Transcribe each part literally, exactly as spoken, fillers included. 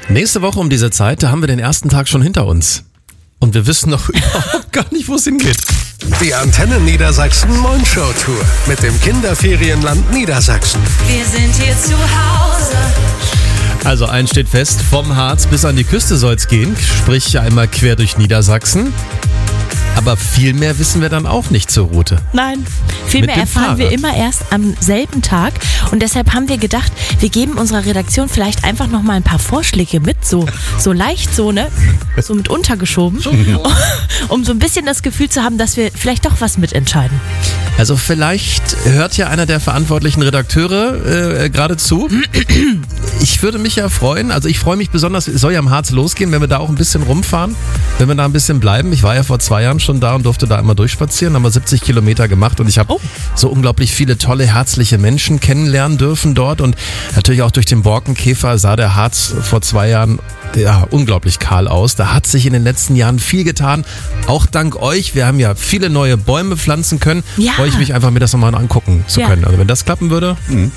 Nächste Woche um diese Zeit, da haben wir den ersten Tag schon hinter uns. Und wir wissen noch überhaupt gar nicht, wo es hingeht. Die Antenne Niedersachsen Mondschau Tour mit dem Kinderferienland Niedersachsen. Wir sind hier zu Hause. Also eins steht fest, vom Harz bis an die Küste soll es gehen, sprich einmal quer durch Niedersachsen. Aber viel mehr wissen wir dann auch nicht zur Route. Nein, viel Mit mehr dem erfahren Fahrrad. wir immer erst am selben Tag. Und deshalb haben wir gedacht, wir geben unserer Redaktion vielleicht einfach noch mal ein paar Vorschläge mit, so, so leicht so, ne? So mit untergeschoben, um so ein bisschen das Gefühl zu haben, dass wir vielleicht doch was mitentscheiden. Also vielleicht hört ja einer der verantwortlichen Redakteure äh, gerade zu. Ich würde mich ja freuen, also ich freue mich besonders, es soll ja am Harz losgehen, wenn wir da auch ein bisschen rumfahren, wenn wir da ein bisschen bleiben. Ich war ja vor zwei Jahren schon da und durfte da einmal durchspazieren, haben wir siebzig Kilometer gemacht und ich habe Oh. so unglaublich viele tolle, herzliche Menschen kennenlernen dürfen dort und natürlich auch durch den Borkenkäfer sah der Harz vor zwei Jahren ja unglaublich kahl aus. Da hat sich in den letzten Jahren viel getan, auch dank euch. Wir haben ja viele neue Bäume pflanzen können. Ja. Freue ich mich einfach, mir das nochmal angucken zu Ja. können. Also wenn das klappen würde,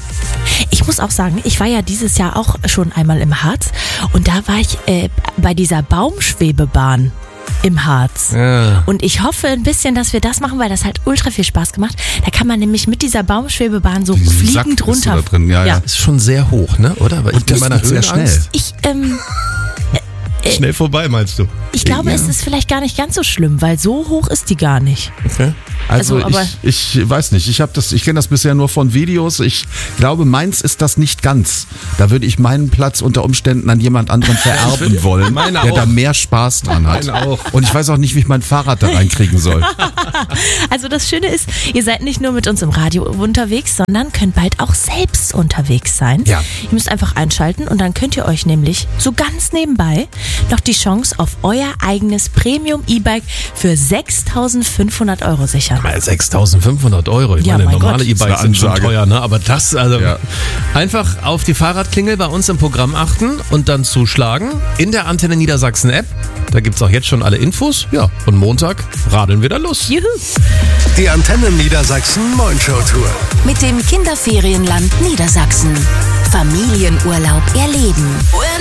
Ich muss auch sagen, ich war ja dieses Jahr auch schon einmal im Harz und da war ich äh, bei dieser Baumschwebebahn im Harz. ja. Und ich hoffe ein bisschen, dass wir das machen, weil das halt ultra viel Spaß gemacht. Da kann man nämlich mit dieser Baumschwebebahn so Diesen Sack fliegend bist du runter. da drin, ja, ja. Ist schon sehr hoch, ne? Oder? Aber ich Und bin das meiner geht sehr Höhenangst. Ich, ähm, Schnell vorbei, meinst du? ich glaube, Ja. es ist vielleicht gar nicht ganz so schlimm, weil so hoch ist die gar nicht. Okay. Also, Also, aber- ich, ich weiß nicht, ich habe das, ich kenne das bisher nur von Videos. Ich glaube, meins ist das nicht ganz. Da würde ich meinen Platz unter Umständen an jemand anderen vererben wollen, Meine der auch. da mehr Spaß dran hat. Meine auch. Und ich weiß auch nicht, wie ich mein Fahrrad da reinkriegen soll. Also das Schöne ist, ihr seid nicht nur mit uns im Radio unterwegs, sondern könnt bald auch selbst unterwegs sein. Ja. Ihr müsst einfach einschalten und dann könnt ihr euch nämlich so ganz nebenbei noch die Chance auf euer eigenes Premium-E-Bike für sechstausendfünfhundert Euro sichern. Mal sechstausendfünfhundert Euro. Ich Ja, meine, mein normale Gott. E-Bikes Das ist sind eine schon Ansage. teuer, ne? Aber das, also Ja. einfach auf die Fahrradklingel bei uns im Programm achten und dann zuschlagen. In der Antenne Niedersachsen App. Da gibt's auch jetzt schon alle Infos. Ja. Und Montag radeln wir da los. Juhu! Die Antenne Niedersachsen Mondschau Tour. Mit dem Kinderferienland Niedersachsen. Familienurlaub erleben. When